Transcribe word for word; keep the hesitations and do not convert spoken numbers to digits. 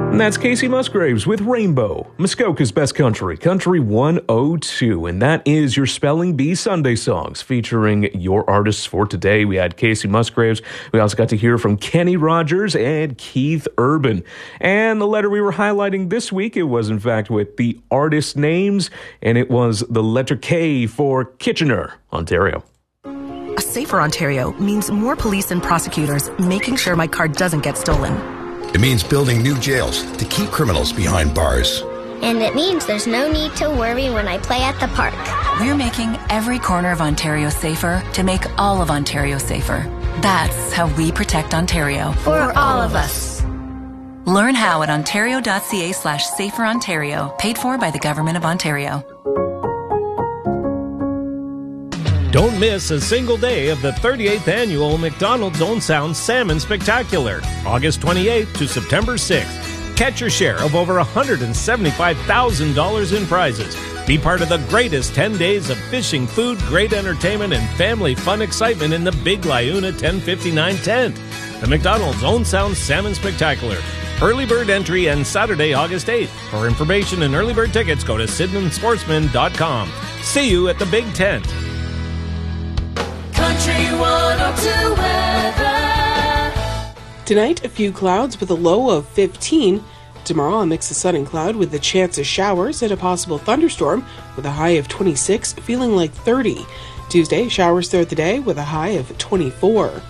And that's Casey Musgraves with Rainbow, Muskoka's Best Country, Country one oh two. And that is your Spelling Bee Sunday Songs featuring your artists for today. We had Casey Musgraves. We also got to hear from Kenny Rogers and Keith Urban. And the letter we were highlighting this week, it was in fact with the artist names, and it was the letter K for Kitchener, Ontario. A safer Ontario means more police and prosecutors making sure my car doesn't get stolen. It means building new jails to keep criminals behind bars. And it means there's no need to worry when I play at the park. We're making every corner of Ontario safer to make all of Ontario safer. That's how we protect Ontario. For all of us. Learn how at ontario.ca slash safer Ontario, paid for by the Government of Ontario. Don't miss a single day of the thirty-eighth Annual McDonald's Own Sound Salmon Spectacular, August twenty-eighth to September sixth. Catch your share of over one hundred seventy-five thousand dollars in prizes. Be part of the greatest ten days of fishing, food, great entertainment, and family fun excitement in the Big Liuna ten fifty-nine tent. The McDonald's Own Sound Salmon Spectacular. Early bird entry and Saturday, August eighth. For information and early bird tickets, go to Sidman Sportsman dot com. See you at the Big Tent. Country one oh two weather. Tonight, a few clouds with a low of fifteen. Tomorrow, a mix of sun and cloud with the chance of showers and a possible thunderstorm with a high of twenty-six, feeling like thirty. Tuesday, showers throughout the day with a high of twenty-four.